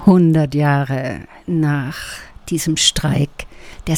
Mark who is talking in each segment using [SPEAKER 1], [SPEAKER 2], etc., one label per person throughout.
[SPEAKER 1] 100 Jahre nach diesem Streik der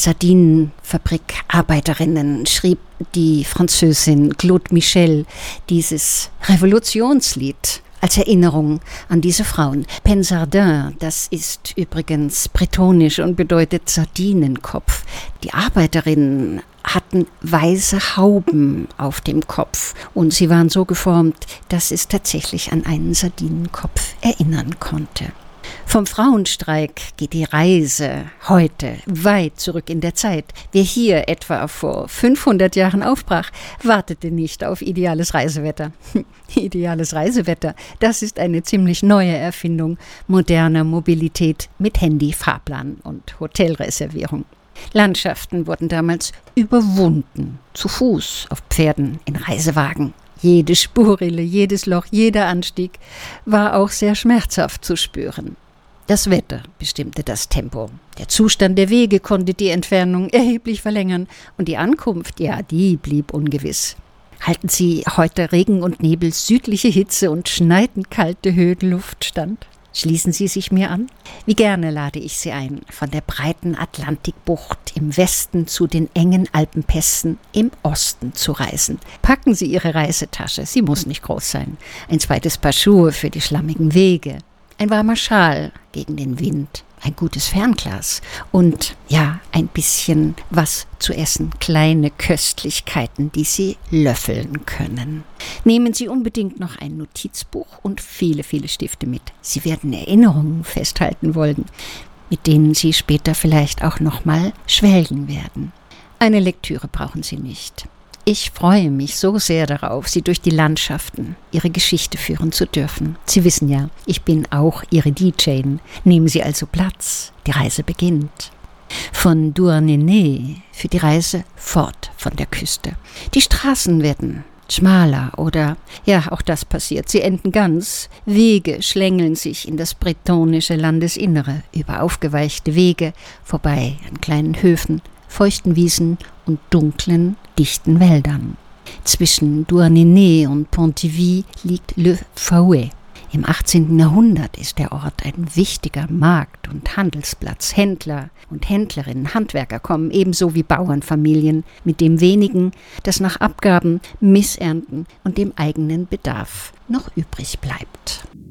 [SPEAKER 1] Sardinenfabrikarbeiterinnen schrieb die Französin Claude Michel dieses Revolutionslied als Erinnerung an diese Frauen. Pensardin, das ist übrigens bretonisch und bedeutet Sardinenkopf. Die Arbeiterinnen hatten weiße Hauben auf dem Kopf und sie waren so geformt, dass es tatsächlich an einen Sardinenkopf erinnern konnte. Vom Frauenstreik geht die Reise heute weit zurück in der Zeit. Wer hier etwa vor 500 Jahren aufbrach, wartete nicht auf ideales Reisewetter. Ideales Reisewetter, das ist eine ziemlich neue Erfindung moderner Mobilität mit Handy, Fahrplan und Hotelreservierung. Landschaften wurden damals überwunden, zu Fuß, auf Pferden, in Reisewagen. Jede Spurrille, jedes Loch, jeder Anstieg war auch sehr schmerzhaft zu spüren. Das Wetter bestimmte das Tempo. Der Zustand der Wege konnte die Entfernung erheblich verlängern und die Ankunft, ja, die blieb ungewiss. Halten Sie heute Regen und Nebel, südliche Hitze und schneidend kalte Höhenluft stand? Schließen Sie sich mir an? Wie gerne lade ich Sie ein, von der breiten Atlantikbucht im Westen zu den engen Alpenpässen im Osten zu reisen. Packen Sie Ihre Reisetasche, sie muss nicht groß sein. Ein zweites Paar Schuhe für die schlammigen Wege. Ein warmer Schal gegen den Wind, ein gutes Fernglas und ja, ein bisschen was zu essen, kleine Köstlichkeiten, die Sie löffeln können. Nehmen Sie unbedingt noch ein Notizbuch und viele, viele Stifte mit. Sie werden Erinnerungen festhalten wollen, mit denen Sie später vielleicht auch nochmal schwelgen werden. Eine Lektüre brauchen Sie nicht. Ich freue mich so sehr darauf, Sie durch die Landschaften, Ihre Geschichte führen zu dürfen. Sie wissen ja, ich bin auch Ihre DJ. Nehmen Sie also Platz, die Reise beginnt. Von Douarnenez für die Reise fort von der Küste. Die Straßen werden schmaler oder, ja, auch das passiert, sie enden ganz. Wege schlängeln sich in das bretonische Landesinnere, über aufgeweichte Wege, vorbei an kleinen Höfen, feuchten Wiesen und dunklen, dichten Wäldern. Zwischen Douarnenez und Pontivy liegt Le Fouet. Im 18. Jahrhundert ist der Ort ein wichtiger Markt- und Handelsplatz. Händler und Händlerinnen, Handwerker kommen, ebenso wie Bauernfamilien, mit dem wenigen, das nach Abgaben, Missernten und dem eigenen Bedarf noch übrig bleibt.